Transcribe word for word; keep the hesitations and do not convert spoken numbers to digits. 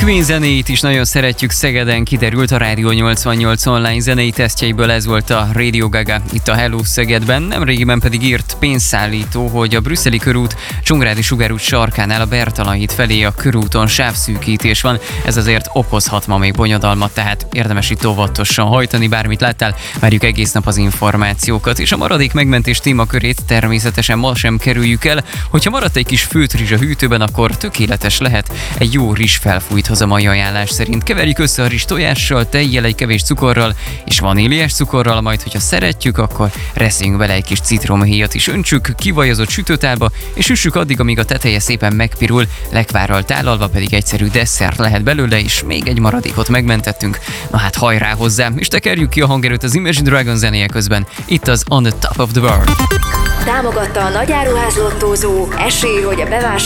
Queen zenéit is nagyon szeretjük Szegeden, kiderült a Rádió nyolcvannyolc online zenei tesztjeiből, ez volt a Radio Gaga itt a Hello Szegedben. Nemrégiben pedig írt pénzszállító, hogy a brüsszeli körút Csongrádi sugárút sarkánál a Bertalan híd felé a körúton sávszűkítés van, ez azért okozhat ma még bonyodalmat, tehát érdemes itt óvatosan hajtani, bármit láttál, várjuk egész nap az információkat, és a maradék megmentés témakörét természetesen ma sem kerüljük el. Hogyha maradt egy kis főtrizs a hűtőben, akkor tökéletes lehet egy jó rizs felfújthoz a mai ajánlás szerint. Keverjük össze a rizs tojással, tejjel, egy kevés cukorral és vaníliás cukorral, majd hogyha szeretjük, akkor reszünk bele egy kis citromhéjat is, öntsük kivajozott sütőtálba, és süssük addig, amíg a teteje szépen megpirul, lekvárral tálalva pedig egyszerű desszert lehet belőle, és még egy maradékot megmentettünk. Na hát hajrá hozzá, és tekerjük ki a hangerőt az Imagine Dragon zenéje közben. Itt az On the Top of the World. Támogatta a nagyáruház lottózó, esély, hogy a bevásárlás